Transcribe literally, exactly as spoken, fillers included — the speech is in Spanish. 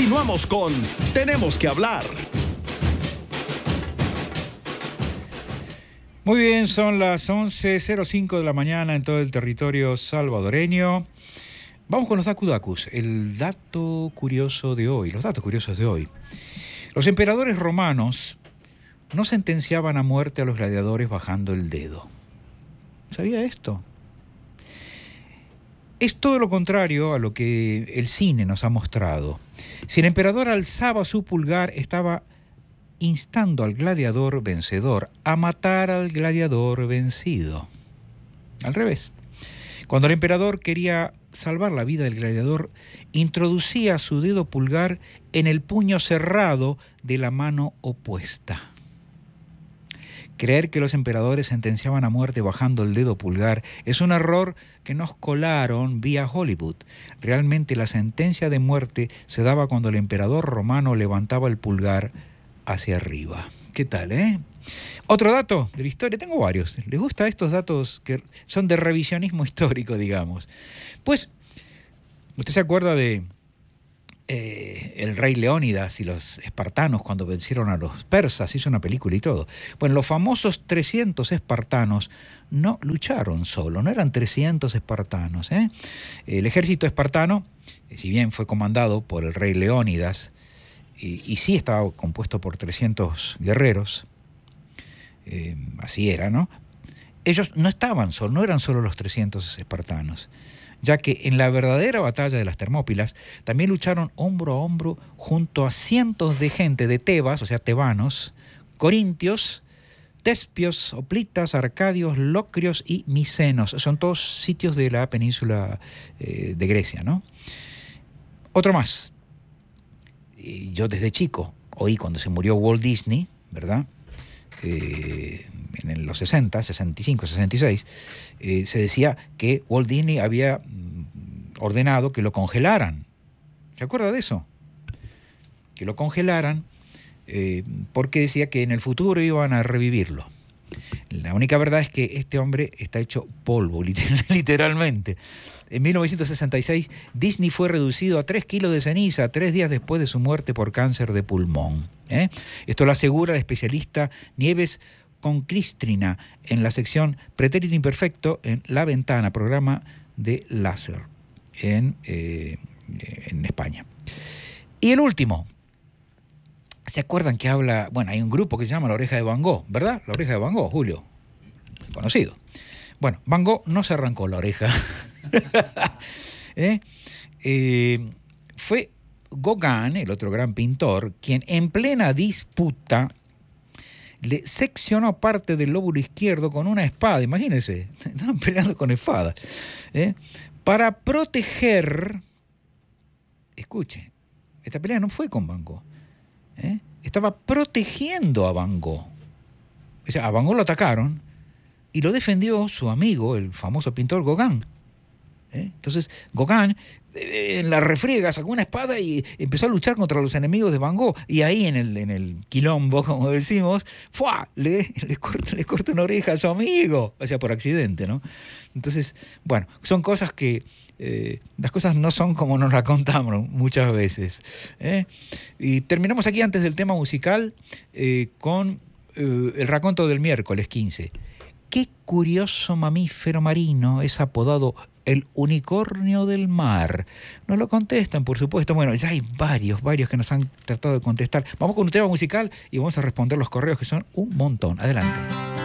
Continuamos con Tenemos que hablar. Muy bien, son las once cero cinco de la mañana en todo el territorio salvadoreño. Vamos con los dakudakus, el dato curioso de hoy, los datos curiosos de hoy. Los emperadores romanos no sentenciaban a muerte a los gladiadores bajando el dedo. ¿Sabía esto? Es todo lo contrario a lo que el cine nos ha mostrado. Si el emperador alzaba su pulgar, estaba instando al gladiador vencedor a matar al gladiador vencido. Al revés. Cuando el emperador quería salvar la vida del gladiador, introducía su dedo pulgar en el puño cerrado de la mano opuesta. Creer que los emperadores sentenciaban a muerte bajando el dedo pulgar es un error que nos colaron vía Hollywood. Realmente la sentencia de muerte se daba cuando el emperador romano levantaba el pulgar hacia arriba. ¿Qué tal, eh? Otro dato de la historia, tengo varios. ¿Les gustan estos datos que son de revisionismo histórico, digamos? Pues, ¿usted se acuerda de eh, el rey Leónidas y los espartanos cuando vencieron a los persas? Hizo una película y todo. Bueno, los famosos trescientos espartanos no lucharon solo, no eran trescientos espartanos, ¿eh? El ejército espartano, si bien fue comandado por el rey Leónidas, y, y sí estaba compuesto por trescientos guerreros, eh, así era, ¿no? Ellos no estaban solos, no eran solo los trescientos espartanos, ya que en la verdadera batalla de las Termópilas también lucharon hombro a hombro junto a cientos de gente de Tebas, o sea, tebanos, corintios, tespios, hoplitas, arcadios, locrios y micenos. Son todos sitios de la península eh, de Grecia, ¿no? Otro más. Yo desde chico oí cuando se murió Walt Disney, ¿verdad? Eh, en los sesenta, sesenta y cinco, sesenta y seis, eh, se decía que Walt Disney había ordenado que lo congelaran. ¿Se acuerda de eso? Que lo congelaran eh, porque decía que en el futuro iban a revivirlo. La única verdad es que este hombre está hecho polvo, literalmente. En mil novecientos sesenta y seis, Disney fue reducido a tres kilos de ceniza tres días después de su muerte por cáncer de pulmón. ¿eh? Esto lo asegura el especialista Nieves Conclistrina en la sección Pretérito Imperfecto en La Ventana, programa de láser en, eh, en España. Y el último. ¿Se acuerdan que habla? Bueno, hay un grupo que se llama La Oreja de Van Gogh, ¿verdad? La Oreja de Van Gogh, Julio. Muy conocido. Bueno, Van Gogh no se arrancó la oreja. ¿Eh? Eh, fue Gauguin, el otro gran pintor, quien en plena disputa le seccionó parte del lóbulo izquierdo con una espada. Imagínense, estaban peleando con espada. ¿eh? Para proteger... Escuche, esta pelea no fue con Van Gogh. ¿Eh? Estaba protegiendo a Van Gogh. O sea, a Van Gogh lo atacaron y lo defendió su amigo, el famoso pintor Gauguin. ¿Eh? Entonces, Gauguin eh, en la refriega sacó una espada y empezó a luchar contra los enemigos de Van Gogh. Y ahí en el, en el quilombo, como decimos, ¡fua! Le, le, corta, le corta una oreja a su amigo. O sea, por accidente, ¿no? Entonces, bueno, son cosas que... Eh, las cosas no son como nos las contamos muchas veces. ¿eh? Y terminamos aquí antes del tema musical eh, con eh, el raconto del miércoles quince. ¿Qué curioso mamífero marino es apodado el unicornio del mar? Nos lo contestan, por supuesto. Bueno, ya hay varios, varios que nos han tratado de contestar. Vamos con un tema musical y vamos a responder los correos que son un montón. Adelante.